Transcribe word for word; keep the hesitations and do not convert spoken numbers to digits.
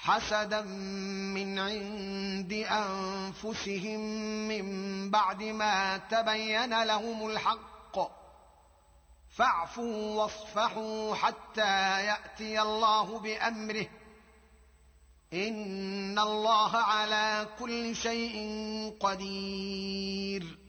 حسدا من عند أنفسهم من بعد ما تبين لهم الحق، فاعفوا واصفحوا حتى يأتي الله بأمره، إن الله على كل شيء قدير.